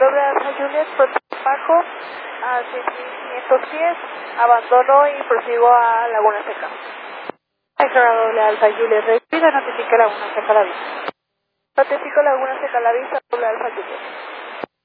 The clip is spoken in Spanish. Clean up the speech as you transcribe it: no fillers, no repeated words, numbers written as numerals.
doble Alfa Juliet, Paco, a 10500 pies, abandono y prosigo a Laguna Seca. Extra doble Alfa Juliet, repita, notifique Laguna Seca la vista. Notifico Laguna Seca la vista, doble Alfa Juliet.